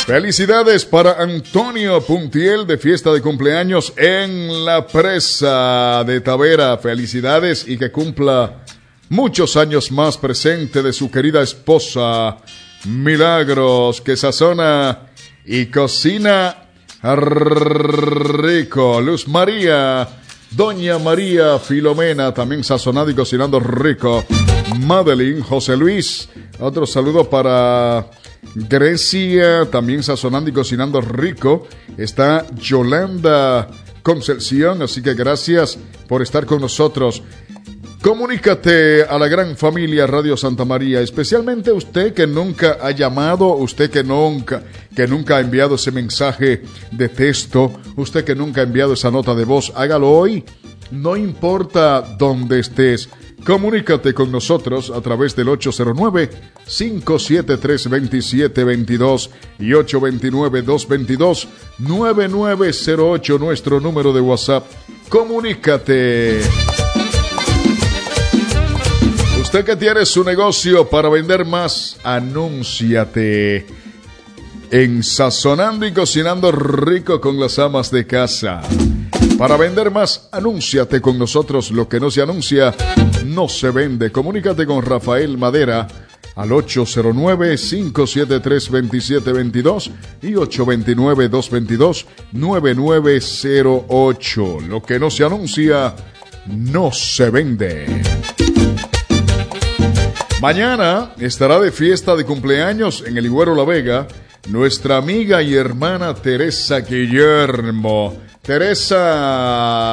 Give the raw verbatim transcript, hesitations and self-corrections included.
Felicidades para Antonio Puntiel de fiesta de cumpleaños en la presa de Tavera. Felicidades y que cumpla muchos años más presente de su querida esposa Milagros, que sazona y cocina rico. Luz María, Doña María Filomena, también sazonando y cocinando rico. Madeline, José Luis, otro saludo para Grecia, también sazonando y cocinando rico. Está Yolanda Concepción, así que gracias por estar con nosotros. Comunícate a la gran familia Radio Santa María, especialmente usted que nunca ha llamado, usted que nunca, que nunca ha enviado ese mensaje de texto, usted que nunca ha enviado esa nota de voz. Hágalo hoy, no importa dónde estés. Comunícate con nosotros a través del ocho cero nueve, cinco siete tres, dos siete dos dos y ocho dos nueve, dos dos dos, nueve nueve cero ocho, nuestro número de WhatsApp. Comunícate. Usted que tiene su negocio para vender más, anúnciate en Sazonando y Cocinando Rico con las amas de casa. Para vender más, anúnciate con nosotros. Lo que no se anuncia, no se vende. Comunícate con Rafael Madera al ocho cero nueve, cinco siete tres, dos siete dos dos y ocho dos nueve, dos dos dos, nueve nueve cero ocho. Lo que no se anuncia, no se vende. Mañana estará de fiesta de cumpleaños en el Higuero La Vega nuestra amiga y hermana Teresa Guillermo. Teresa...